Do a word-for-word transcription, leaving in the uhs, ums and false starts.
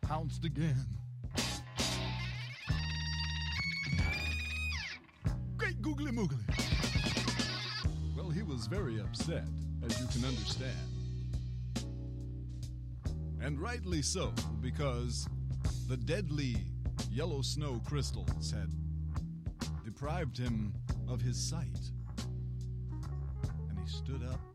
pounced again. Great googly moogly! Well, he was very upset, as you can understand. And rightly so, because the deadly yellow snow crystals had deprived him of his sight. And he stood up